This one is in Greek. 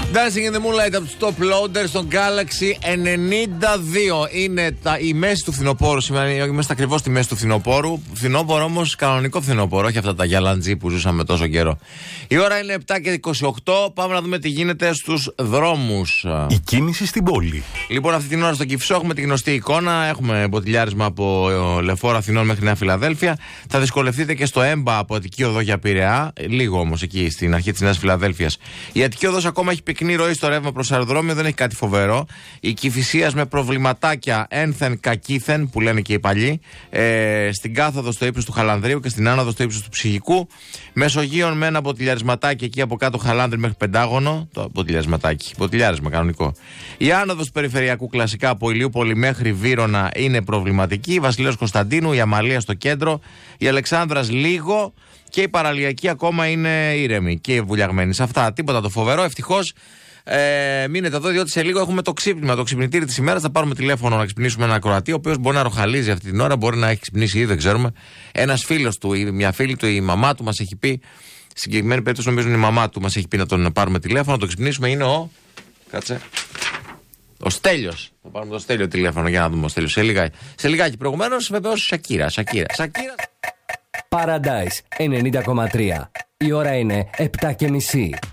Dancing in the Moonlight από τους Top Loaders στον Galaxy 92. Είναι η μέση του φθινοπόρου σήμερα. Είμαστε ακριβώς στη μέση του φθινοπόρου. Φθινόπωρο όμως, κανονικό φθινοπόρο, όχι αυτά τα γυαλαντζή που ζούσαμε τόσο καιρό. Η ώρα είναι 7:28. Πάμε να δούμε τι γίνεται στους δρόμους. Η κίνηση στην πόλη. Λοιπόν, αυτή την ώρα στο Κυφισό έχουμε τη γνωστή εικόνα. Έχουμε μποτιλιάρισμα από Λεωφόρο Αθηνών μέχρι Νέα Φιλαδέλφια. Θα δυσκολευτείτε και στο Έμπα από Αττική Οδό για Πειραιά. Λίγο όμως εκεί στην αρχή της Νέας Φιλαδέλφειας. Η Αττική Οδός ακόμα έχει πυκνή ροή στο ρεύμα προς αεροδρόμιο, δεν έχει κάτι φοβερό. Η Κηφισίας με προβληματάκια ένθεν κακήθεν, που λένε και οι παλιοί. Στην κάθοδο στο ύψος του Χαλανδρίου και στην άνοδο στο ύψος του Ψυχικού. Μεσογείων με ένα μποτιλιαρισματάκι εκεί από κάτω Χαλάνδρη μέχρι Πεντάγωνο. Το μποτιλιαρισματάκι. Μποτιλιάρισμα κανονικό. Η άνοδος του περιφερειακού κλασικά από Ηλιούπολη μέχρι Βύρωνα είναι προβληματική. Η Βασιλέως Κωνσταντίνου, η Αμαλία στο κέντρο. Η Αλεξάνδρας λίγο. Και η παραλιακή ακόμα είναι ήρεμη και βουλιαγμένη. Σε αυτά, τίποτα το φοβερό. Ευτυχώς μείνετε εδώ, διότι σε λίγο έχουμε το ξύπνημα, το ξυπνητήρι της ημέρας. Θα πάρουμε τηλέφωνο να ξυπνήσουμε έναν ακροατή, ο οποίος μπορεί να ροχαλίζει αυτή την ώρα, μπορεί να έχει ξυπνήσει ήδη, δεν ξέρουμε. Ένας φίλος του ή μια φίλη του, η μαμά του μας έχει πει. Συγκεκριμένη περίπτωση, νομίζω η μαμά του μας έχει πει να τον πάρουμε τηλέφωνο, να το ξυπνήσουμε. Είναι ο. Κάτσε. Ο Στέλιος. Θα πάρουμε το Στέλιο τηλέφωνο για να δούμε ο Στέλιος. Σε λιγάκι προηγουμένως, βεβαίως, Σακύρα. Paradise 90,3. Η ώρα είναι 7:30.